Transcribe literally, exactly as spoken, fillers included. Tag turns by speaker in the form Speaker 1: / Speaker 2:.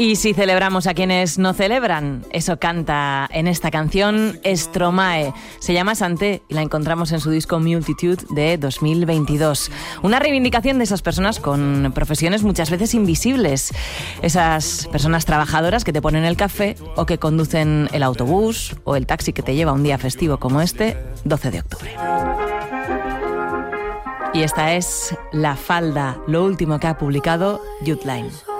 Speaker 1: Y si celebramos a quienes no celebran, eso canta en esta canción Stromae. Se llama Santé y la encontramos en su disco Multitude de dos mil veintidós. Una reivindicación de esas personas con profesiones muchas veces invisibles. Esas personas trabajadoras que te ponen el café o que conducen el autobús o el taxi que te lleva un día festivo como este, doce de octubre. Y esta es La Falda, lo último que ha publicado Youthline.